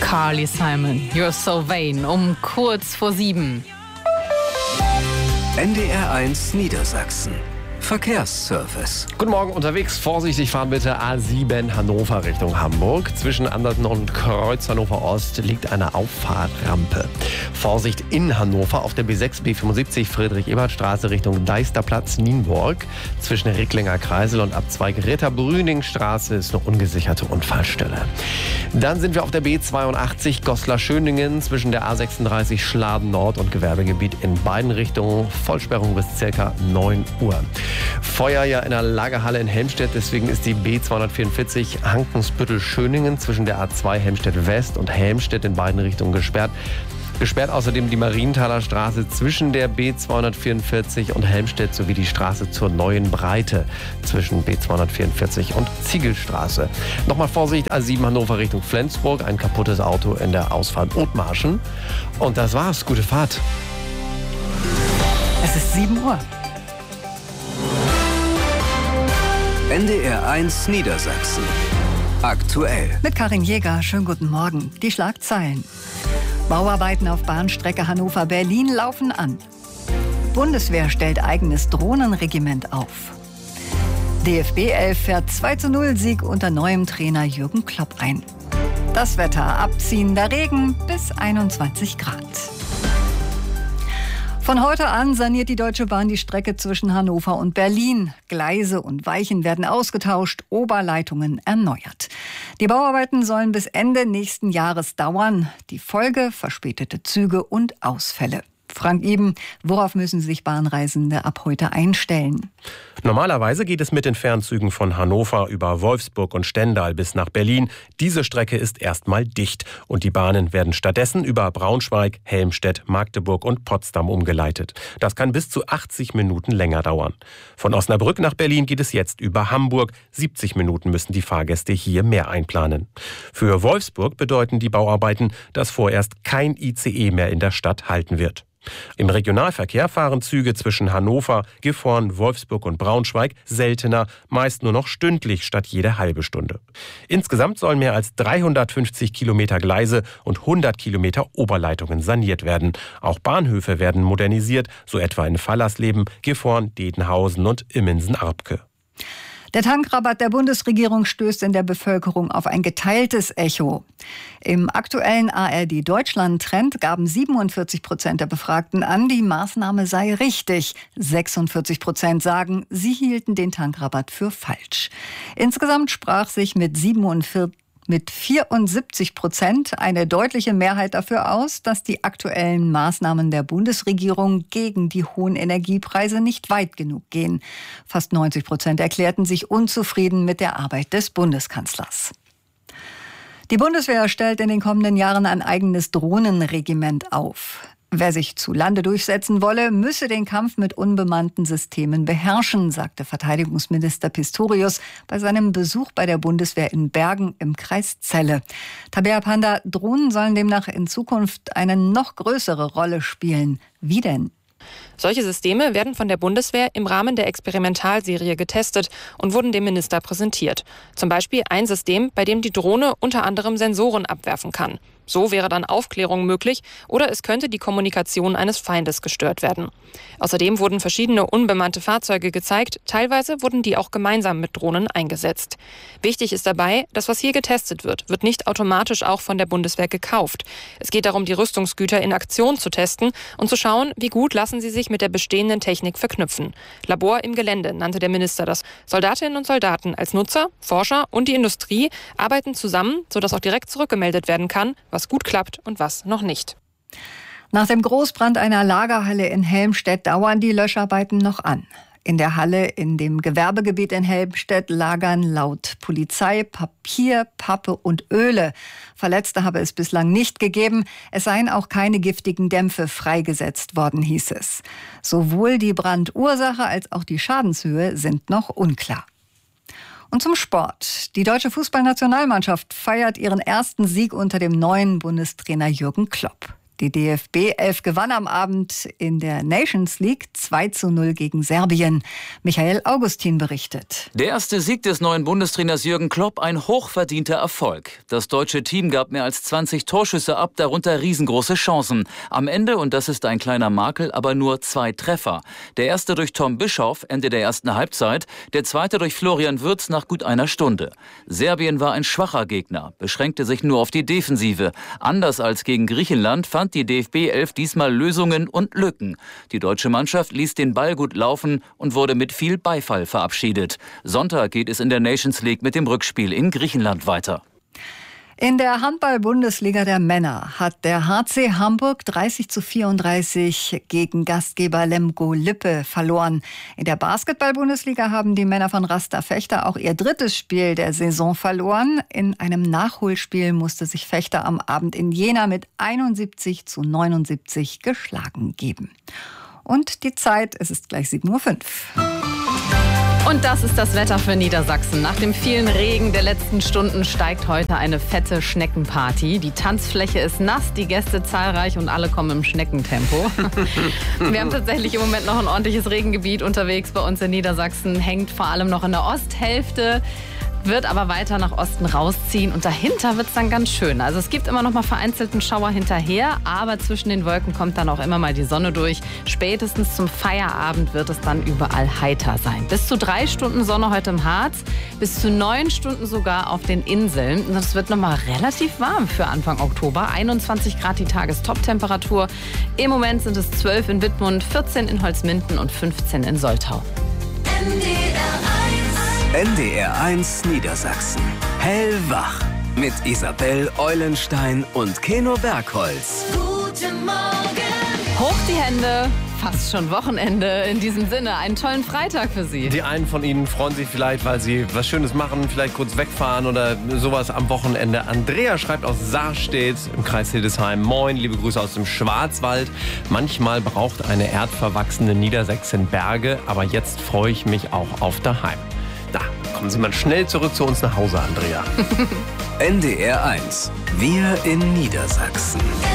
Carly Simon, You're So Vain, um kurz vor 7. NDR1 Niedersachsen. Verkehrsservice. Guten Morgen, unterwegs vorsichtig fahren bitte A7 Hannover Richtung Hamburg. Zwischen Andersen und Kreuz Hannover Ost liegt eine Auffahrtrampe. Vorsicht in Hannover auf der B6 B75 Friedrich-Ebert-Straße Richtung Deisterplatz Nienburg. Zwischen Ricklinger Kreisel und Abzweig Ritter-Brüning-Straße ist eine ungesicherte Unfallstelle. Dann sind wir auf der B82 Goslar-Schöningen zwischen der A36 Schladen Nord und Gewerbegebiet in beiden Richtungen. Vollsperrung bis ca. 9 Uhr. Feuer ja in der Lagerhalle in Helmstedt, deswegen ist die B244 Hankensbüttel-Schöningen zwischen der A2 Helmstedt West und Helmstedt in beiden Richtungen gesperrt. Gesperrt außerdem die Marienthaler Straße zwischen der B244 und Helmstedt sowie die Straße zur Neuen Breite zwischen B244 und Ziegelstraße. Nochmal Vorsicht, A7 Hannover Richtung Flensburg, ein kaputtes Auto in der Ausfahrt Othmarschen. Und das war's, gute Fahrt. Es ist 7 Uhr. NDR1 Niedersachsen. Aktuell. Mit Karin Jäger, schönen guten Morgen. Die Schlagzeilen. Bauarbeiten auf Bahnstrecke Hannover-Berlin laufen an. Bundeswehr stellt eigenes Drohnenregiment auf. DFB 11 fährt 2:0 Sieg unter neuem Trainer Jürgen Klopp ein. Das Wetter: abziehender Regen bis 21 Grad. Von heute an saniert die Deutsche Bahn die Strecke zwischen Hannover und Berlin. Gleise und Weichen werden ausgetauscht, Oberleitungen erneuert. Die Bauarbeiten sollen bis Ende nächsten Jahres dauern. Die Folge: verspätete Züge und Ausfälle. Frank Iben, worauf müssen sich Bahnreisende ab heute einstellen? Normalerweise geht es mit den Fernzügen von Hannover über Wolfsburg und Stendal bis nach Berlin. Diese Strecke ist erstmal dicht und die Bahnen werden stattdessen über Braunschweig, Helmstedt, Magdeburg und Potsdam umgeleitet. Das kann bis zu 80 Minuten länger dauern. Von Osnabrück nach Berlin geht es jetzt über Hamburg. 70 Minuten müssen die Fahrgäste hier mehr einplanen. Für Wolfsburg bedeuten die Bauarbeiten, dass vorerst kein ICE mehr in der Stadt halten wird. Im Regionalverkehr fahren Züge zwischen Hannover, Gifhorn, Wolfsburg und Braunschweig seltener, meist nur noch stündlich statt jede halbe Stunde. Insgesamt sollen mehr als 350 Kilometer Gleise und 100 Kilometer Oberleitungen saniert werden. Auch Bahnhöfe werden modernisiert, so etwa in Fallersleben, Gifhorn, Dedenhausen und Immensen-Arpke. Der Tankrabatt der Bundesregierung stößt in der Bevölkerung auf ein geteiltes Echo. Im aktuellen ARD-Deutschland-Trend gaben 47% der Befragten an, die Maßnahme sei richtig. 46% sagen, sie hielten den Tankrabatt für falsch. Insgesamt sprach sich mit 74% eine deutliche Mehrheit dafür aus, dass die aktuellen Maßnahmen der Bundesregierung gegen die hohen Energiepreise nicht weit genug gehen. Fast 90% erklärten sich unzufrieden mit der Arbeit des Bundeskanzlers. Die Bundeswehr stellt in den kommenden Jahren ein eigenes Drohnenregiment auf. Wer sich zu Lande durchsetzen wolle, müsse den Kampf mit unbemannten Systemen beherrschen, sagte Verteidigungsminister Pistorius bei seinem Besuch bei der Bundeswehr in Bergen im Kreis Celle. Tabea Panda, Drohnen sollen demnach in Zukunft eine noch größere Rolle spielen. Wie denn? Solche Systeme werden von der Bundeswehr im Rahmen der Experimentalserie getestet und wurden dem Minister präsentiert. Zum Beispiel ein System, bei dem die Drohne unter anderem Sensoren abwerfen kann. So wäre dann Aufklärung möglich oder es könnte die Kommunikation eines Feindes gestört werden. Außerdem wurden verschiedene unbemannte Fahrzeuge gezeigt, teilweise wurden die auch gemeinsam mit Drohnen eingesetzt. Wichtig ist dabei, dass was hier getestet wird nicht automatisch auch von der Bundeswehr gekauft. Es geht darum, die Rüstungsgüter in Aktion zu testen und zu schauen, wie gut lassen sie sich mit der bestehenden Technik verknüpfen. Labor im Gelände nannte der Minister das. Soldatinnen und Soldaten als Nutzer, Forscher und die Industrie arbeiten zusammen, sodass auch direkt zurückgemeldet werden kann, was gut klappt und was noch nicht. Nach dem Großbrand einer Lagerhalle in Helmstedt dauern die Löscharbeiten noch an. In der Halle in dem Gewerbegebiet in Helmstedt lagern laut Polizei Papier, Pappe und Öle. Verletzte habe es bislang nicht gegeben. Es seien auch keine giftigen Dämpfe freigesetzt worden, hieß es. Sowohl die Brandursache als auch die Schadenshöhe sind noch unklar. Und zum Sport. Die deutsche Fußballnationalmannschaft feiert ihren ersten Sieg unter dem neuen Bundestrainer Jürgen Klopp. Die DFB 11 gewann am Abend in der Nations League 2:0 gegen Serbien. Michael Augustin berichtet. Der erste Sieg des neuen Bundestrainers Jürgen Klopp, ein hochverdienter Erfolg. Das deutsche Team gab mehr als 20 Torschüsse ab, darunter riesengroße Chancen. Am Ende, und das ist ein kleiner Makel, aber nur 2 Treffer. Der erste durch Tom Bischoff, Ende der ersten Halbzeit, der zweite durch Florian Wirtz nach gut einer Stunde. Serbien war ein schwacher Gegner, beschränkte sich nur auf die Defensive. Anders als gegen Griechenland fand die DFB 11 diesmal Lösungen und Lücken. Die deutsche Mannschaft ließ den Ball gut laufen und wurde mit viel Beifall verabschiedet. Sonntag geht es in der Nations League mit dem Rückspiel in Griechenland weiter. In der Handball-Bundesliga der Männer hat der HC Hamburg 30:34 gegen Gastgeber Lemgo Lippe verloren. In der Basketball-Bundesliga haben die Männer von Rasta Vechta auch ihr drittes Spiel der Saison verloren. In einem Nachholspiel musste sich Vechta am Abend in Jena mit 71:79 geschlagen geben. Und die Zeit, es ist gleich 7:05 Uhr. Und das ist das Wetter für Niedersachsen. Nach dem vielen Regen der letzten Stunden steigt heute eine fette Schneckenparty. Die Tanzfläche ist nass, die Gäste zahlreich und alle kommen im Schneckentempo. Wir haben tatsächlich im Moment noch ein ordentliches Regengebiet unterwegs bei uns in Niedersachsen. Hängt vor allem noch in der Osthälfte, wird aber weiter nach Osten rausziehen und dahinter wird es dann ganz schön. Also es gibt immer noch mal vereinzelten Schauer hinterher, aber zwischen den Wolken kommt dann auch immer mal die Sonne durch. Spätestens zum Feierabend wird es dann überall heiter sein. Bis zu 3 Stunden Sonne heute im Harz, bis zu 9 Stunden sogar auf den Inseln. Und es wird noch mal relativ warm für Anfang Oktober. 21 Grad die Tagestop-Temperatur. Im Moment sind es 12 in Wittmund, 14 in Holzminden und 15 in Soltau. NDR 1 Niedersachsen. Hellwach. Mit Isabel Eulenstein und Keno Bergholz. Guten Morgen. Hoch die Hände, fast schon Wochenende. In diesem Sinne, einen tollen Freitag für Sie. Die einen von Ihnen freuen sich vielleicht, weil sie was Schönes machen, vielleicht kurz wegfahren oder sowas am Wochenende. Andrea schreibt aus Sarstedt im Kreis Hildesheim. Moin, liebe Grüße aus dem Schwarzwald. Manchmal braucht eine erdverwachsene Niedersächsin Berge, aber jetzt freue ich mich auch auf daheim. Da, kommen Sie mal schnell zurück zu uns nach Hause, Andrea. NDR 1. Wir in Niedersachsen.